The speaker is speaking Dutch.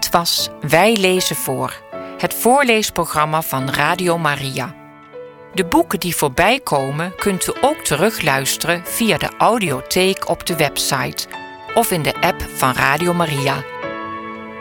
Dit was Wij lezen voor, het voorleesprogramma van Radio Maria. De boeken die voorbij komen kunt u ook terugluisteren via de audiotheek op de website of in de app van Radio Maria.